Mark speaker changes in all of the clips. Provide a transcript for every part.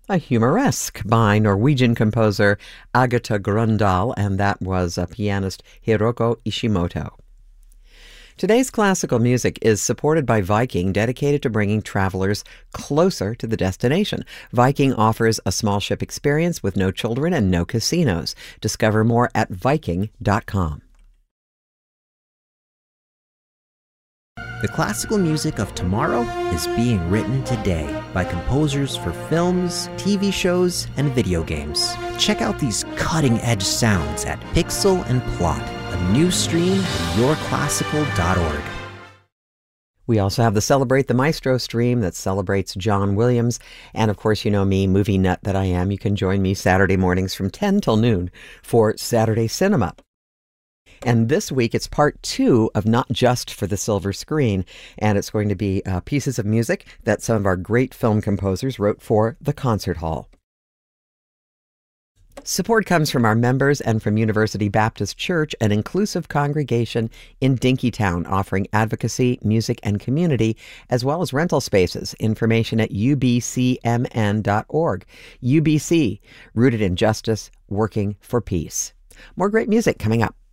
Speaker 1: A Humoresque by Norwegian composer Agatha Grøndal, and that was pianist Hiroko Ishimoto. Today's classical music is supported by Viking, dedicated to bringing travelers closer to the destination. Viking offers a small ship experience with no children and no casinos. Discover more at Viking.com.
Speaker 2: The classical music of tomorrow is being written today by composers for films, TV shows, and video games. Check out these cutting-edge sounds at Pixel and Plot, a new stream at yourclassical.org.
Speaker 1: We also have the Celebrate the Maestro stream that celebrates John Williams. And of course, you know me, movie nut that I am. You can join me Saturday mornings from 10 till noon for Saturday Cinema. And this week, it's part 2 of Not Just for the Silver Screen, and it's going to be pieces of music that some of our great film composers wrote for the concert hall. Support comes from our members and from University Baptist Church, an inclusive congregation in Dinkytown, offering advocacy, music, and community, as well as rental spaces. Information at ubcmn.org. UBC, rooted in justice, working for peace. More great music coming up.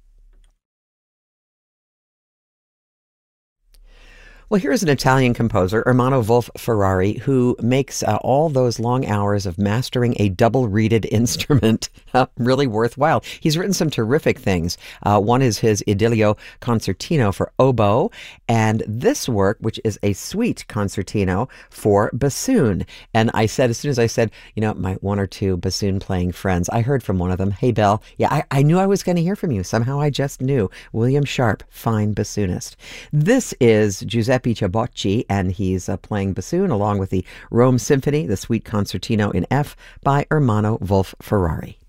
Speaker 1: Well, here's an Italian composer, Ermanno Wolf Ferrari, who makes all those long hours of mastering a double-reeded instrument really worthwhile. He's written some terrific things. One is his Idilio Concertino for oboe, and this work, which is a suite concertino for bassoon. And I said, as soon as I said, you know, my one or two bassoon-playing friends, I heard from one of them, hey, Belle, yeah, I knew I was going to hear from you. Somehow I just knew. William Sharp, fine bassoonist. This is Giuseppe Ciabocci, and he's playing bassoon along with the Rome Symphony, the Suite Concertino in F by Ermanno Wolf Ferrari.